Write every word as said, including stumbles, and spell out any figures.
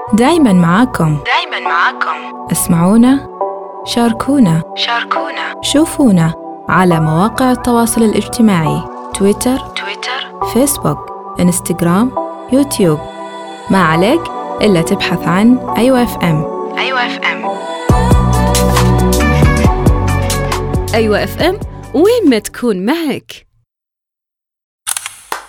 دايماً معاكم. دايماً معاكم. اسمعونا، شاركونا، شاركونا، شوفونا على مواقع التواصل الاجتماعي: تويتر، تويتر، فيسبوك، انستغرام، يوتيوب. ما عليك إلا تبحث عن أيوة اف ام. أيوة اف ام. أيوة اف ام، وين ما تكون معك.